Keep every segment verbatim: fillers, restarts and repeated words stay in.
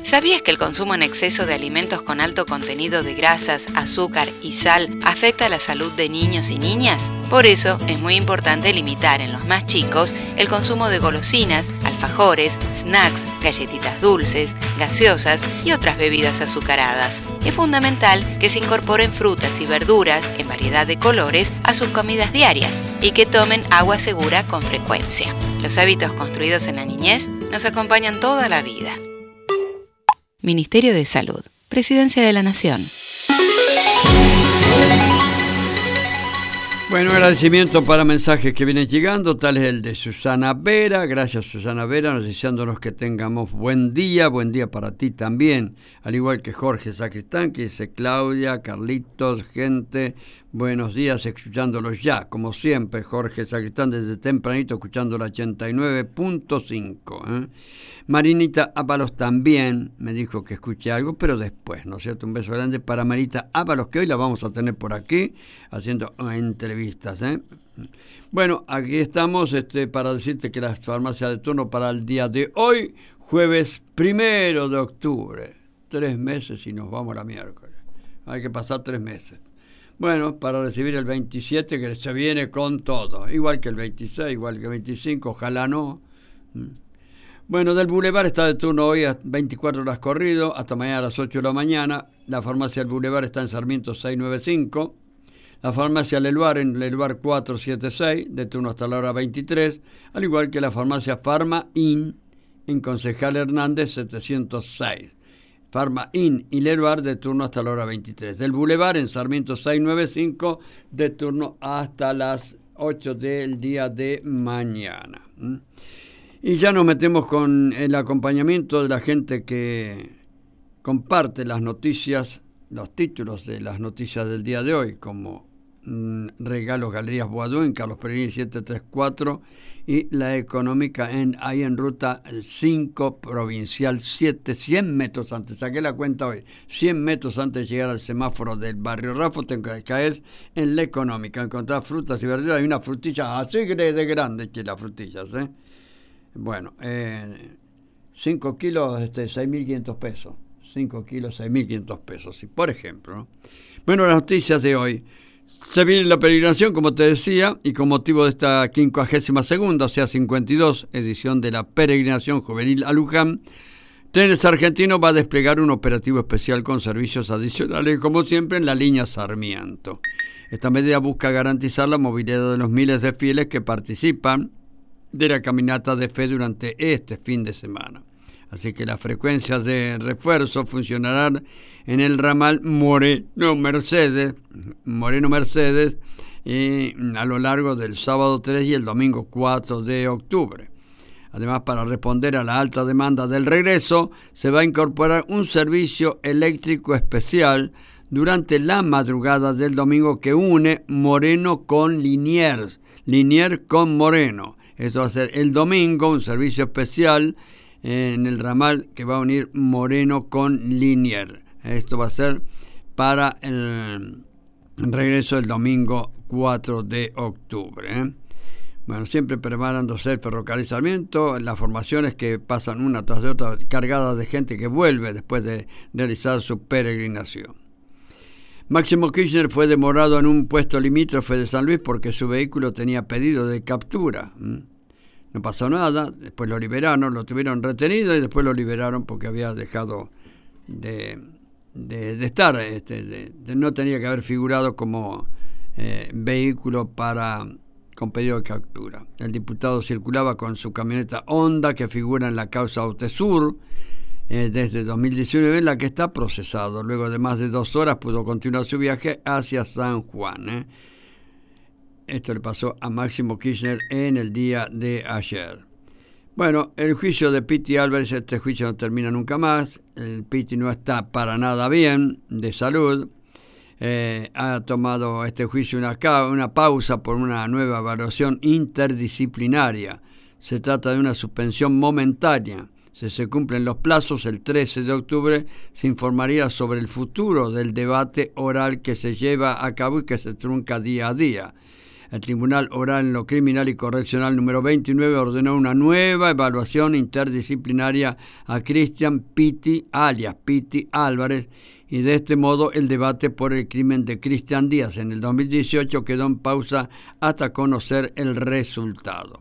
¿Sabías que el consumo en exceso de alimentos con alto contenido de grasas, azúcar y sal afecta a la salud de niños y niñas? Por eso es muy importante limitar en los más chicos el consumo de golosinas, alfajores, snacks, galletitas dulces, gaseosas y otras bebidas azucaradas. Es fundamental que se incorporen frutas y verduras en variedad de colores a sus comidas diarias y que tomen agua segura con frecuencia. Los hábitos construidos en la niñez nos acompañan toda la vida. Ministerio de Salud, Presidencia de la Nación. Bueno, agradecimiento para mensajes que vienen llegando, tal es el de Susana Vera. Gracias, Susana Vera, nos deseándonos que tengamos buen día, buen día para ti también. Al igual que Jorge Sacristán, que dice Claudia, Carlitos, gente, buenos días, escuchándolos ya, como siempre, Jorge Sacristán desde tempranito, escuchando la ochenta y nueve punto cinco. ¿eh? Marinita Ábalos también me dijo que escuche algo, pero después, ¿no es cierto? Un beso grande para Marita Ábalos, que hoy la vamos a tener por aquí, haciendo entrevistas. ¿eh? Bueno, aquí estamos este, para decirte que las farmacias de turno para el día de hoy, jueves primero de octubre, tres meses y nos vamos a la miércoles. Hay que pasar tres meses. Bueno, para recibir el veintisiete, que se viene con todo, igual que el veintiséis, igual que el veinticinco, ojalá no. Bueno, del Boulevard está de turno hoy a veinticuatro horas corrido, hasta mañana a las ocho de la mañana. La farmacia del Boulevard está en Sarmiento seiscientos noventa y cinco. La farmacia Leluar en Leluar cuatrocientos setenta y seis, de turno hasta la hora veintitrés. Al igual que la farmacia Pharma In en Concejal Hernández setecientos seis. Pharma In y Leluar de turno hasta la hora veintitrés. Del Boulevard en Sarmiento seiscientos noventa y cinco, de turno hasta las ocho del día de mañana. Y ya nos metemos con el acompañamiento de la gente que comparte las noticias, los títulos de las noticias del día de hoy, como mmm, Regalos Galerías Boadú en Carlos Pellegrini setecientos treinta y cuatro y La Económica en, ahí en Ruta cinco, Provincial siete, cien metros antes, saqué la cuenta hoy, cien metros antes de llegar al semáforo del barrio Rafo, te caes en La Económica, encontrar frutas y verduras, hay una frutilla así de grande que las frutillas, ¿eh? Bueno, eh, cinco kilos, este, seis mil quinientos pesos. cinco kilos, seis mil quinientos pesos, sí, por ejemplo. ¿no? Bueno, las noticias de hoy. Se viene la peregrinación, como te decía, y con motivo de esta quincuagésima segunda, o sea, cincuenta y dos, edición de la peregrinación juvenil a Luján, Trenes Argentinos va a desplegar un operativo especial con servicios adicionales, como siempre, en la línea Sarmiento. Esta medida busca garantizar la movilidad de los miles de fieles que participan de la caminata de fe durante este fin de semana. Así que las frecuencias de refuerzo funcionarán en el ramal Moreno Mercedes, Moreno Mercedes, y a lo largo del sábado tres y el domingo cuatro de octubre. Además, para responder a la alta demanda del regreso, se va a incorporar un servicio eléctrico especial durante la madrugada del domingo que une Moreno con Liniers, Liniers con Moreno. Esto va a ser el domingo, un servicio especial en el ramal que va a unir Moreno con Liniers. Esto va a ser para el regreso del domingo cuatro de octubre. ¿eh? Bueno, siempre preparándose el ferrocarril Sarmiento, las formaciones que pasan una tras de otra, cargadas de gente que vuelve después de realizar su peregrinación. Máximo Kirchner fue demorado en un puesto limítrofe de San Luis porque su vehículo tenía pedido de captura. No pasó nada, después lo liberaron, lo tuvieron retenido y después lo liberaron porque había dejado de, de, de estar, este, de, de, no tenía que haber figurado como eh, vehículo para con pedido de captura. El diputado circulaba con su camioneta Honda que figura en la causa Autesur, Eh, desde dos mil diecinueve, en la que está procesado. Luego de más de dos horas pudo continuar su viaje hacia San Juan. ¿eh? Esto le pasó a Máximo Kirchner en el día de ayer. Bueno, el juicio de Piti Álvarez, este juicio no termina nunca más. El Piti no está para nada bien de salud. Eh, ha tomado este juicio una, una pausa por una nueva evaluación interdisciplinaria. Se trata de una suspensión momentánea. Si se cumplen los plazos, el trece de octubre se informaría sobre el futuro del debate oral que se lleva a cabo y que se trunca día a día. El Tribunal Oral en lo Criminal y Correccional número veintinueve ordenó una nueva evaluación interdisciplinaria a Cristian Pitti, alias Pitti Álvarez, y de este modo el debate por el crimen de Cristian Díaz en el dos mil dieciocho quedó en pausa hasta conocer el resultado.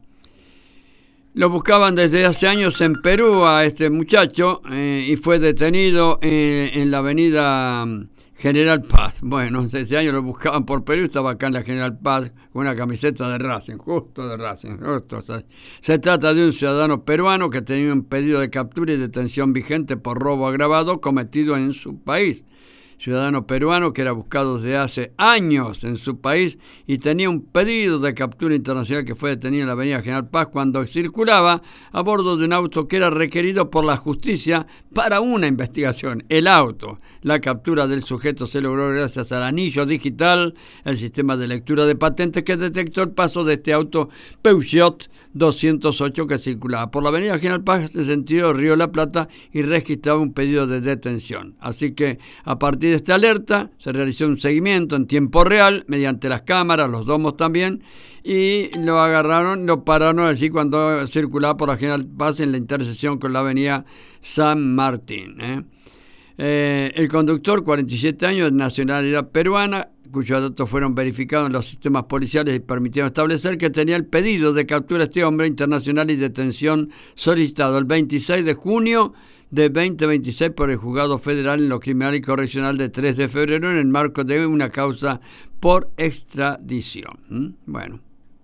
Lo buscaban desde hace años en Perú a este muchacho eh, y fue detenido en, en la avenida General Paz. Bueno, ese año lo buscaban por Perú, estaba acá en la General Paz con una camiseta de Racing, justo de Racing. Justo, o sea, se trata de un ciudadano peruano que tenía un pedido de captura y detención vigente por robo agravado cometido en su país. Ciudadano peruano que era buscado desde hace años en su país y tenía un pedido de captura internacional que fue detenido en la avenida General Paz cuando circulaba a bordo de un auto que era requerido por la justicia para una investigación. El auto, la captura del sujeto se logró gracias al anillo digital, el sistema de lectura de patentes que detectó el paso de este auto Peugeot doscientos ocho que circulaba por la avenida General Paz en sentido Río de la Plata y registraba un pedido de detención. Así que a partir de esta alerta se realizó un seguimiento en tiempo real mediante las cámaras, los domos también, y lo agarraron, lo pararon allí cuando circulaba por la General Paz en la intersección con la avenida San Martín. ¿eh? Eh, el conductor, cuarenta y siete años, de nacionalidad peruana, cuyos datos fueron verificados en los sistemas policiales y permitieron establecer que tenía el pedido de captura a este hombre internacional y detención solicitado el veintiséis de junio de veinte veintiséis por el Juzgado Federal en lo Criminal y Correccional de tres de febrero en el marco de una causa por extradición. ¿Mm? Bueno,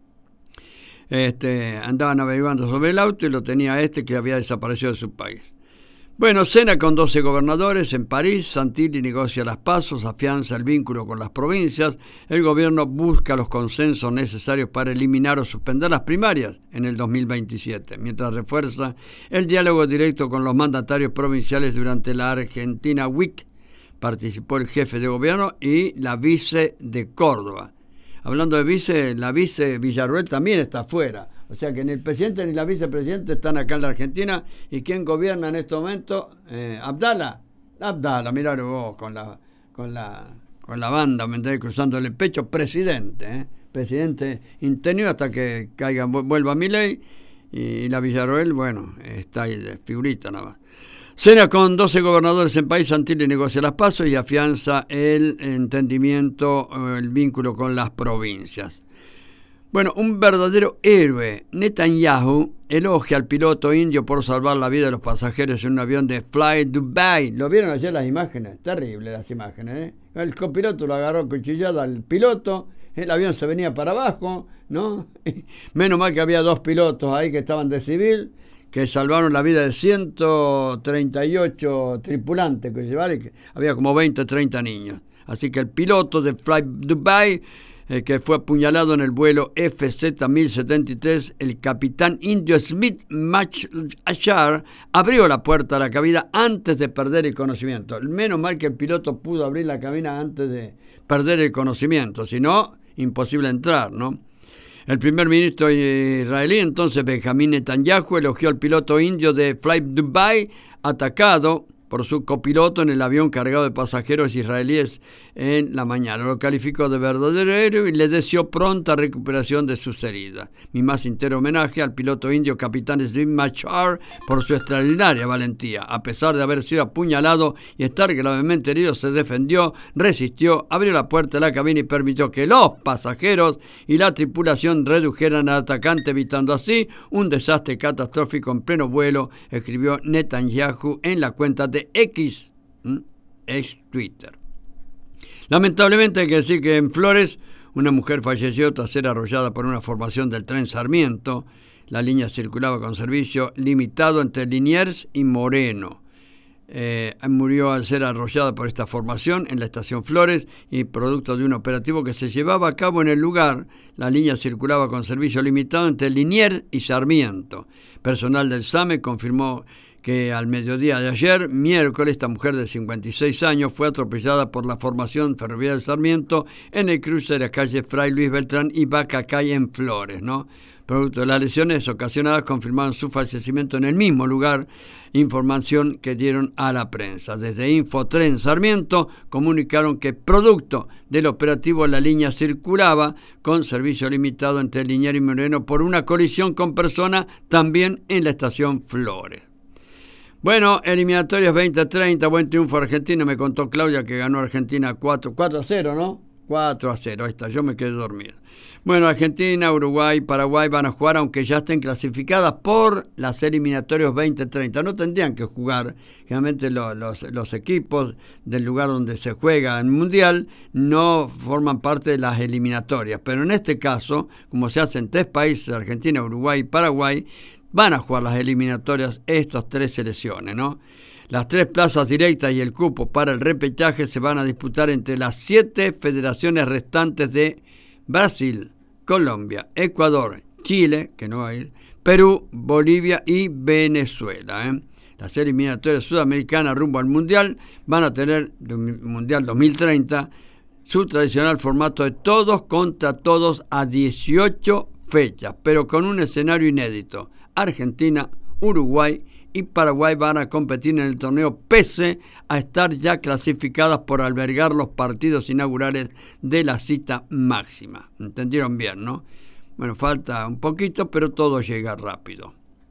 este, andaban averiguando sobre el auto y lo tenía este que había desaparecido de su país. Bueno, cena con doce gobernadores en París, Santilli negocia las pasos, afianza el vínculo con las provincias, el gobierno busca los consensos necesarios para eliminar o suspender las primarias en el dos mil veintisiete, mientras refuerza el diálogo directo con los mandatarios provinciales durante la Argentina Week. Participó el jefe de gobierno y la vice de Córdoba. Hablando de vice, la vice Villarruel también está afuera. O sea que ni el presidente ni la vicepresidenta están acá en la Argentina. ¿Y quién gobierna en este momento? Eh, Abdala. Abdala, miralo vos, con la, con la, con la banda, ¿me entendés? Cruzándole el pecho, presidente. ¿eh? Presidente interino hasta que caiga, vuelva Milei. Y la Villarroel, bueno, está ahí de figurita nada más. Cena con doce gobernadores en país, Santilli negocia las pasos y afianza el entendimiento, el vínculo con las provincias. Bueno, un verdadero héroe. Netanyahu elogia al piloto indio por salvar la vida de los pasajeros en un avión de Fly Dubai. ¿Lo vieron ayer las imágenes? Terrible las imágenes, ¿eh? El copiloto lo agarró cuchillada al piloto, el avión se venía para abajo, ¿no? Menos mal que había dos pilotos ahí que estaban de civil, que salvaron la vida de ciento treinta y ocho tripulantes que llevaron, y que había como veinte, treinta niños. Así que el piloto de Fly Dubai, eh, que fue apuñalado en el vuelo F Z mil setenta y tres, el capitán indio Smith Machar abrió la puerta a la cabina antes de perder el conocimiento. Menos mal que el piloto pudo abrir la cabina antes de perder el conocimiento, si no, imposible entrar, ¿no? El primer ministro israelí, entonces Benjamín Netanyahu, elogió al piloto indio de Fly Dubai, atacado por su copiloto en el avión cargado de pasajeros israelíes en la mañana. Lo calificó de verdadero héroe y le deseó pronta recuperación de sus heridas. Mi más sincero homenaje al piloto indio capitán Smith Machar por su extraordinaria valentía. A pesar de haber sido apuñalado y estar gravemente herido, se defendió, resistió, abrió la puerta de la cabina y permitió que los pasajeros y la tripulación redujeran al atacante, evitando así un desastre catastrófico en pleno vuelo, escribió Netanyahu en la cuenta de X, ex Twitter. Lamentablemente hay que decir que en Flores una mujer falleció tras ser arrollada por una formación del tren Sarmiento. La línea circulaba con servicio limitado entre Liniers y Moreno. Eh, murió al ser arrollada por esta formación en la estación Flores y producto de un operativo que se llevaba a cabo en el lugar. La línea circulaba con servicio limitado entre Liniers y Sarmiento. Personal del SAME confirmó que al mediodía de ayer, miércoles, esta mujer de cincuenta y seis años fue atropellada por la formación ferroviaria del Sarmiento en el cruce de las calles Fray Luis Beltrán y Bacacay en Flores, ¿no? Producto de las lesiones ocasionadas, confirmaron su fallecimiento en el mismo lugar, información que dieron a la prensa. Desde Infotren Sarmiento comunicaron que producto del operativo la línea circulaba con servicio limitado entre Liniers y Moreno por una colisión con persona también en la estación Flores. Bueno, eliminatorias veinte treinta, buen triunfo argentino, me contó Claudia que ganó Argentina cuatro a cero, ¿no? cuatro a cero, ahí está, yo me quedé dormido. Bueno, Argentina, Uruguay, Paraguay van a jugar aunque ya estén clasificadas por las eliminatorias veinte treinta. No tendrían que jugar, generalmente los, los, los equipos del lugar donde se juega el Mundial no forman parte de las eliminatorias. Pero en este caso, como se hacen tres países, Argentina, Uruguay y Paraguay, van a jugar las eliminatorias estas tres selecciones, ¿no? Las tres plazas directas y el cupo para el repechaje se van a disputar entre las siete federaciones restantes de Brasil, Colombia, Ecuador, Chile, que no va a ir, Perú, Bolivia y Venezuela, ¿eh? Las eliminatorias sudamericanas rumbo al Mundial van a tener, Mundial dos mil treinta, su tradicional formato de todos contra todos a dieciocho fechas, pero con un escenario inédito. Argentina, Uruguay y Paraguay van a competir en el torneo pese a estar ya clasificadas por albergar los partidos inaugurales de la cita máxima. ¿Entendieron bien, no? Bueno, falta un poquito, pero todo llega rápido.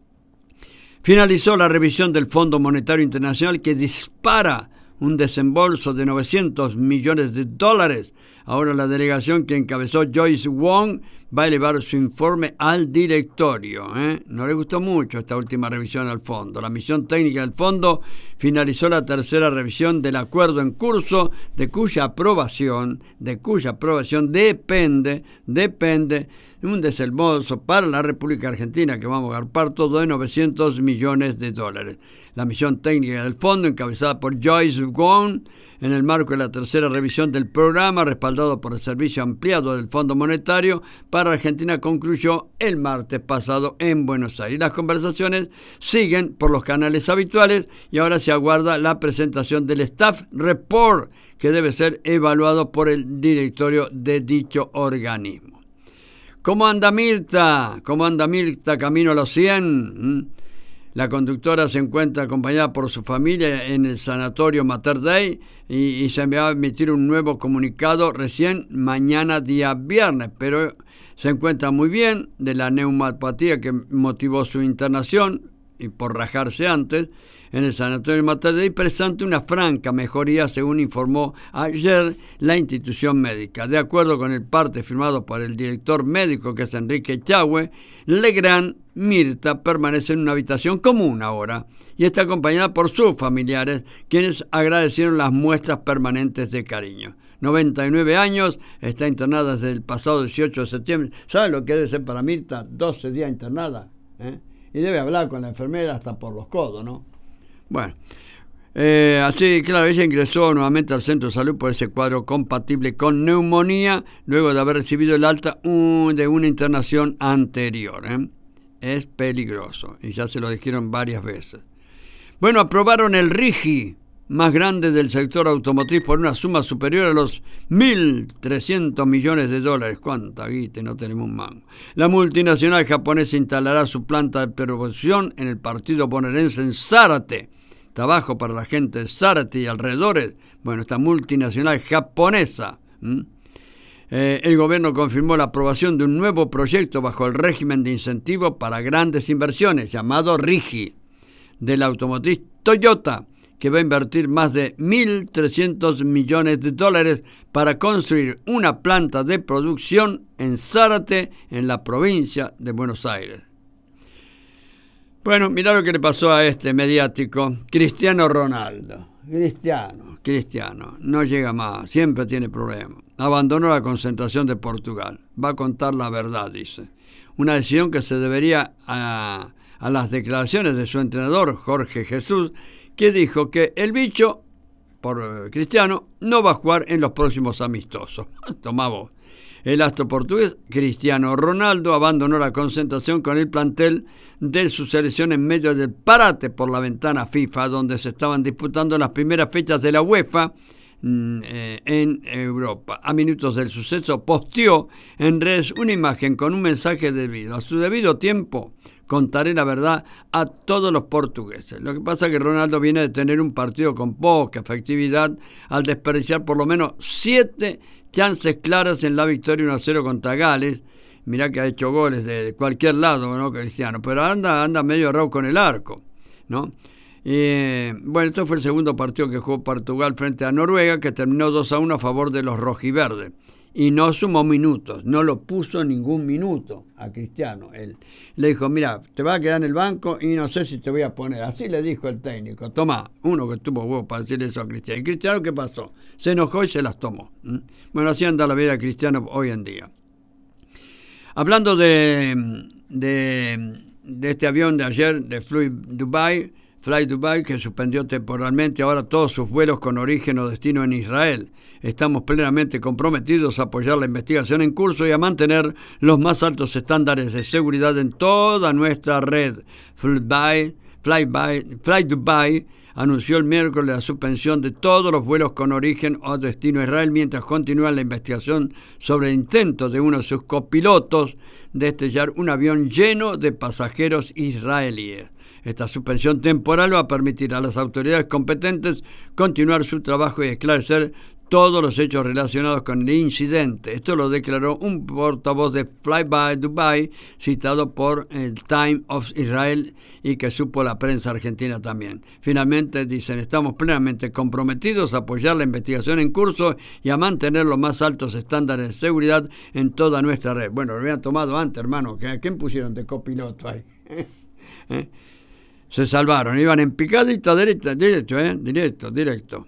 Finalizó la revisión del Fondo Monetario Internacional que dispara un desembolso de novecientos millones de dólares. Ahora la delegación que encabezó Joyce Wong va a elevar su informe al directorio. ¿eh? No le gustó mucho esta última revisión al fondo. La misión técnica del fondo finalizó la tercera revisión del acuerdo en curso, de cuya aprobación, de cuya aprobación depende, depende un desembolso para la República Argentina, que vamos a agarpar todo de novecientos millones de dólares. La misión técnica del fondo, encabezada por Joyce Wong, en el marco de la tercera revisión del programa, respaldado por el Servicio Ampliado del Fondo Monetario para Argentina, concluyó el martes pasado en Buenos Aires. Las conversaciones siguen por los canales habituales y ahora se aguarda la presentación del Staff Report, que debe ser evaluado por el directorio de dicho organismo. ¿Cómo anda Mirta? ¿Cómo anda Mirta camino a los cien? ¿Mm? La conductora se encuentra acompañada por su familia en el Sanatorio Mater Dei y, y se va a emitir un nuevo comunicado recién mañana día viernes, pero se encuentra muy bien de la neuropatía que motivó su internación y por rajarse antes en el Sanatorio Mater Dei, presenta una franca mejoría, según informó ayer la institución médica. De acuerdo con el parte firmado por el director médico, que es Enrique Chahue, Legrand Mirta permanece en una habitación común ahora y está acompañada por sus familiares, quienes agradecieron las muestras permanentes de cariño. noventa y nueve años, está internada desde el pasado dieciocho de septiembre. ¿Saben lo que debe ser para Mirta? doce días internada. ¿eh? Y debe hablar con la enfermera hasta por los codos, ¿no? Bueno, eh, así, claro, ella ingresó nuevamente al centro de salud por ese cuadro compatible con neumonía, luego de haber recibido el alta uh, de una internación anterior. ¿eh? Es peligroso, y ya se lo dijeron varias veces. Bueno, aprobaron el RIGI más grande del sector automotriz por una suma superior a los mil trescientos millones de dólares. ¿Cuánta guita? No tenemos un mango. La multinacional japonesa instalará su planta de producción en el partido bonaerense en Zárate. Trabajo para la gente de Zárate y alrededores. Bueno, esta multinacional japonesa. ¿Mm? Eh, el gobierno confirmó la aprobación de un nuevo proyecto bajo el régimen de incentivo para grandes inversiones, llamado RIGI, de la automotriz Toyota, que va a invertir más de mil trescientos millones de dólares para construir una planta de producción en Zárate, en la provincia de Buenos Aires. Bueno, mirá lo que le pasó a este mediático, Cristiano Ronaldo. Cristiano, Cristiano, no llega más, siempre tiene problemas. Abandonó la concentración de Portugal. Va a contar la verdad, dice. Una decisión que se debería a, a las declaraciones de su entrenador, Jorge Jesús, que dijo que el bicho, por Cristiano, no va a jugar en los próximos amistosos. Tomá vos. El astro portugués Cristiano Ronaldo abandonó la concentración con el plantel de su selección en medio del parate por la ventana FIFA, donde se estaban disputando las primeras fechas de la UEFA eh, en Europa. A minutos del suceso posteó en redes una imagen con un mensaje debido a su debido tiempo. Contaré la verdad a todos los portugueses. Lo que pasa es que Ronaldo viene de tener un partido con poca efectividad al desperdiciar por lo menos siete chances claras en la victoria uno a cero contra Gales. Mirá que ha hecho goles de cualquier lado, ¿no, Cristiano? Pero anda, anda medio errado con el arco, ¿no? Eh, bueno, este fue el segundo partido que jugó Portugal frente a Noruega, que terminó dos a uno a favor de los rojiverdes. Y no sumó minutos, no lo puso ningún minuto a Cristiano. Él le dijo, mira, te vas a quedar en el banco y no sé si te voy a poner. Así le dijo el técnico. Tomá, uno que tuvo huevo para decir eso a Cristiano. ¿Y Cristiano qué pasó? Se enojó y se las tomó. ¿Mm? Bueno, así anda la vida de Cristiano hoy en día. Hablando de, de, de este avión de ayer, de Fly Dubai, Fly Dubai, que suspendió temporalmente ahora todos sus vuelos con origen o destino en Israel. Estamos plenamente comprometidos a apoyar la investigación en curso y a mantener los más altos estándares de seguridad en toda nuestra red. Fly, Fly, Fly Dubai anunció el miércoles la suspensión de todos los vuelos con origen o destino a Israel mientras continúa la investigación sobre el intento de uno de sus copilotos de estrellar un avión lleno de pasajeros israelíes. Esta suspensión temporal va a permitir a las autoridades competentes continuar su trabajo y esclarecer todos los hechos relacionados con el incidente. Esto lo declaró un portavoz de Fly Dubai, citado por el Times of Israel y que supo la prensa argentina también. Finalmente dicen, estamos plenamente comprometidos a apoyar la investigación en curso y a mantener los más altos estándares de seguridad en toda nuestra red. Bueno, lo habían tomado antes, hermano. ¿A quién pusieron de copiloto ahí? ¿Eh? Se salvaron, iban en picadita, derecha, derecho, ¿eh? Directo, directo.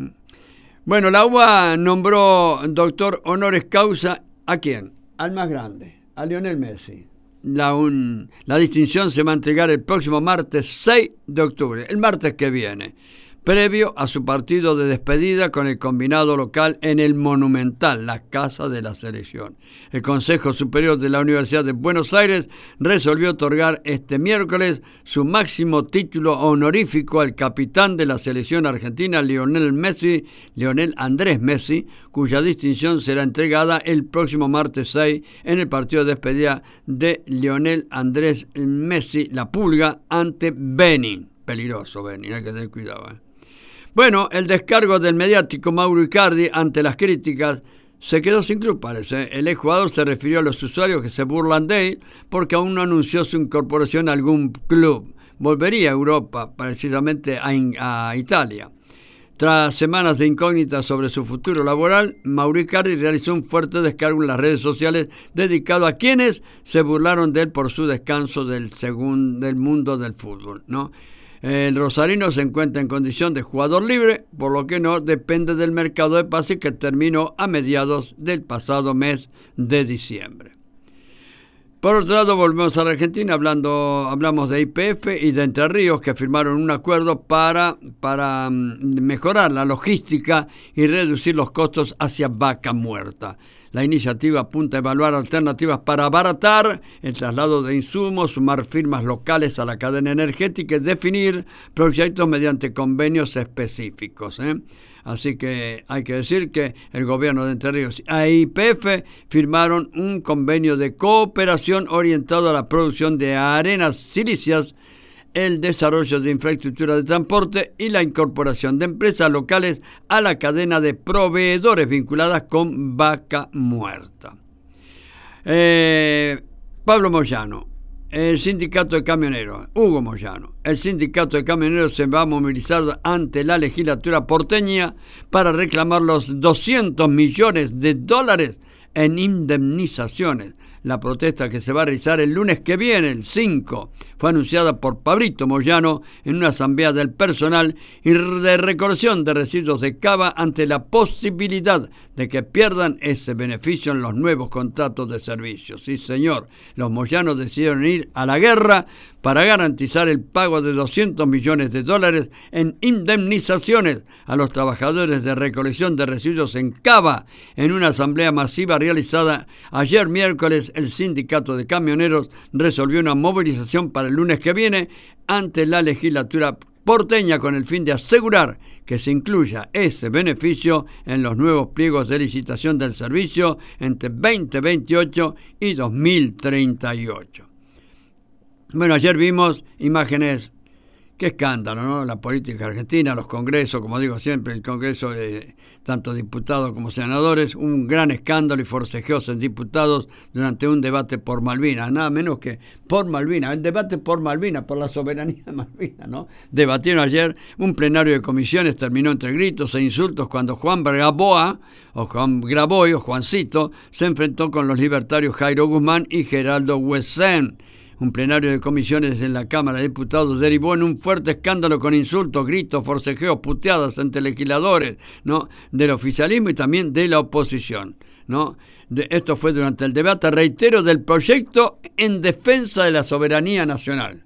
Bueno, la U B A nombró doctor honoris causa ¿a quién? Al más grande, a Lionel Messi. La, un, la distinción se va a entregar el próximo martes seis de octubre, el martes que viene, previo a su partido de despedida con el combinado local en el Monumental, la casa de la selección. El Consejo Superior de la Universidad de Buenos Aires resolvió otorgar este miércoles su máximo título honorífico al capitán de la selección argentina, Lionel Messi, Lionel Andrés Messi, cuya distinción será entregada el próximo martes seis en el partido de despedida de Lionel Andrés Messi, la Pulga, ante Benin. Peligroso Benin, hay que tener cuidado, ¿eh? Bueno, el descargo del mediático Mauro Icardi ante las críticas se quedó sin club, parece. El exjugador se refirió a los usuarios que se burlan de él porque aún no anunció su incorporación a algún club. Volvería a Europa, precisamente a, a Italia. Tras semanas de incógnitas sobre su futuro laboral, Mauro Icardi realizó un fuerte descargo en las redes sociales dedicado a quienes se burlaron de él por su descanso del, segun, del mundo del fútbol, ¿no? El rosarino se encuentra en condición de jugador libre, por lo que no depende del mercado de pases que terminó a mediados del pasado mes de diciembre. Por otro lado, volvemos a la Argentina, hablando, hablamos de Y P F y de Entre Ríos, que firmaron un acuerdo para, para mejorar la logística y reducir los costos hacia Vaca Muerta. La iniciativa apunta a evaluar alternativas para abaratar el traslado de insumos, sumar firmas locales a la cadena energética y definir proyectos mediante convenios específicos, ¿eh? Así que hay que decir que el gobierno de Entre Ríos y Y P F firmaron un convenio de cooperación orientado a la producción de arenas silíceas, el desarrollo de infraestructura de transporte y la incorporación de empresas locales a la cadena de proveedores vinculadas con Vaca Muerta. Eh, Pablo Moyano, el sindicato de camioneros, Hugo Moyano, el sindicato de camioneros se va a movilizar ante la legislatura porteña para reclamar los doscientos millones de dólares en indemnizaciones. La protesta que se va a realizar el lunes que viene, el cinco, fue anunciada por Pablito Moyano en una asamblea del personal y de recolección de residuos de Cava ante la posibilidad de que pierdan ese beneficio en los nuevos contratos de servicios. Sí, señor, los moyanos decidieron ir a la guerra para garantizar el pago de doscientos millones de dólares en indemnizaciones a los trabajadores de recolección de residuos en Cava. En una asamblea masiva realizada ayer miércoles, el sindicato de camioneros resolvió una movilización para el lunes que viene ante la legislatura porteña con el fin de asegurar que se incluya ese beneficio en los nuevos pliegos de licitación del servicio entre veinte veintiocho y dos mil treinta y ocho. Bueno, ayer vimos imágenes, qué escándalo, ¿no? La política argentina, los congresos, como digo siempre, el congreso de tanto diputados como senadores, un gran escándalo y forcejeos en diputados durante un debate por Malvinas, nada menos que por Malvinas, el debate por Malvinas, por la soberanía de Malvinas, ¿no? Debatieron ayer un plenario de comisiones, terminó entre gritos e insultos cuando Juan Graboa, o Juan Graboy, o Juancito, se enfrentó con los libertarios Jairo Guzmán y Geraldo Huesén. Un plenario de comisiones en la Cámara de Diputados derivó en un fuerte escándalo con insultos, gritos, forcejeos, puteadas entre legisladores, ¿no?, del oficialismo y también de la oposición, ¿no? De, esto fue durante el debate, reitero, del proyecto en defensa de la soberanía nacional.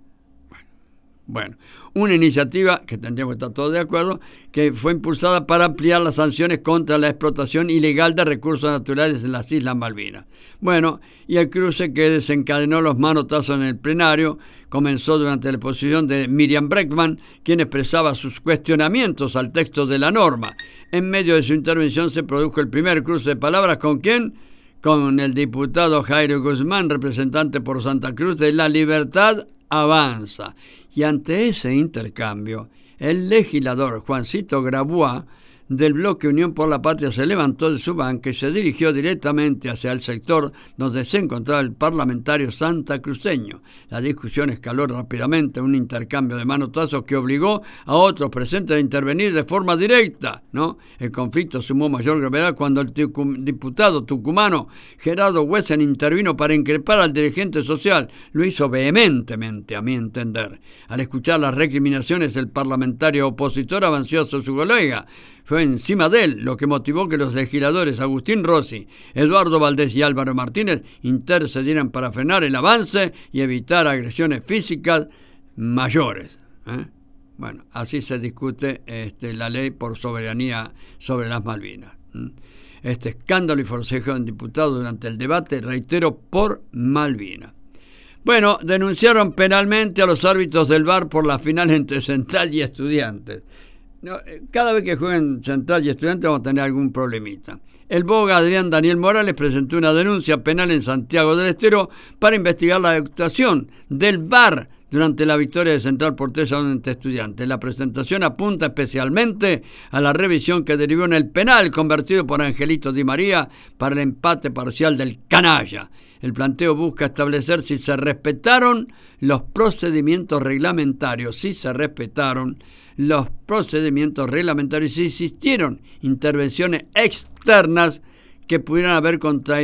Bueno, una iniciativa que tendríamos que estar todos de acuerdo, que fue impulsada para ampliar las sanciones contra la explotación ilegal de recursos naturales en las Islas Malvinas. Bueno, y el cruce que desencadenó los manotazos en el plenario comenzó durante la exposición de Miriam Breckman, quien expresaba sus cuestionamientos al texto de la norma. En medio de su intervención se produjo el primer cruce de palabras. ¿Con quién? Con el diputado Jairo Guzmán, representante por Santa Cruz de La Libertad Avanza. Y ante ese intercambio, el legislador Juancito Graboa, del bloque Unión por la Patria, se levantó de su banca y se dirigió directamente hacia el sector donde se encontraba el parlamentario santacruceño. La discusión escaló rápidamente, un intercambio de manotazos que obligó a otros presentes a intervenir de forma directa, ¿no? El conflicto sumó mayor gravedad cuando el tucum- diputado tucumano Gerardo Huesén intervino para increpar al dirigente social. Lo hizo vehementemente, a mi entender. Al escuchar las recriminaciones, el parlamentario opositor avanzó hacia su colega. Fue encima de él lo que motivó que los legisladores Agustín Rossi, Eduardo Valdés y Álvaro Martínez intercedieran para frenar el avance y evitar agresiones físicas mayores, ¿eh? Bueno, así se discute este, la ley por soberanía sobre las Malvinas. Este escándalo y forcejeo en diputados durante el debate, reitero, por Malvinas. Bueno, denunciaron penalmente a los árbitros del V A R por la final entre Central y Estudiantes. No, cada vez que jueguen Central y Estudiantes vamos a tener algún problemita. El boga Adrián Daniel Morales presentó una denuncia penal en Santiago del Estero para investigar la actuación del V A R durante la victoria de Central por tres a uno ante Estudiantes. La presentación apunta especialmente a la revisión que derivó en el penal convertido por Angelito Di María para el empate parcial del canalla. El planteo busca establecer si se respetaron los procedimientos reglamentarios, si se respetaron los procedimientos reglamentarios, si existieron intervenciones externas que pudieran haber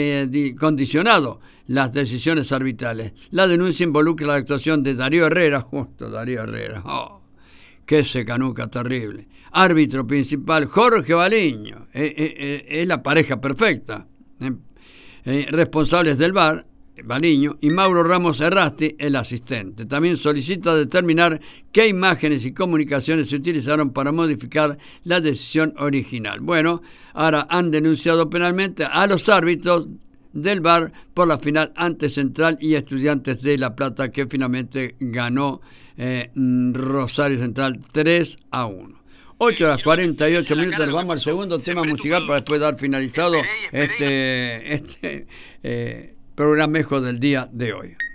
condicionado las decisiones arbitrales. La denuncia involucra la actuación de Darío Herrera, justo Darío Herrera, oh, qué secanuca terrible. Árbitro principal, Jorge Baliño, es eh, eh, eh, la pareja perfecta. Eh, eh, responsables del V A R, Baliño, y Mauro Ramos Errasti, el asistente. También solicita determinar qué imágenes y comunicaciones se utilizaron para modificar la decisión original. Bueno, ahora han denunciado penalmente a los árbitros del V A R por la final ante Central y Estudiantes de La Plata, que finalmente ganó eh, Rosario Central tres a uno. ocho horas cuarenta y ocho minutos, vamos al segundo tema musical para después dar finalizado este, este eh, programa del día de hoy.